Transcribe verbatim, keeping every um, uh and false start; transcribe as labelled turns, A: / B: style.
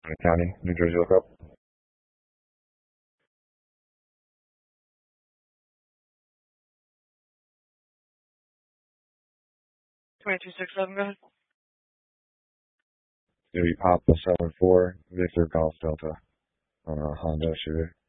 A: County, New Jersey lookup.
B: twenty-two six seven, go ahead.
A: Maybe Papa seven four, Victor Golf Delta on a Honda Civic.